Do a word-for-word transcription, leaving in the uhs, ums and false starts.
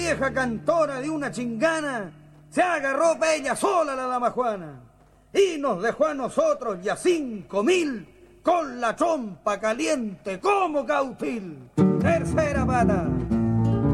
vieja cantora de una chingana se agarró pa' ella sola la dama Juana y nos dejó a nosotros y a cinco mil con la trompa caliente como cautil. Tercera pata.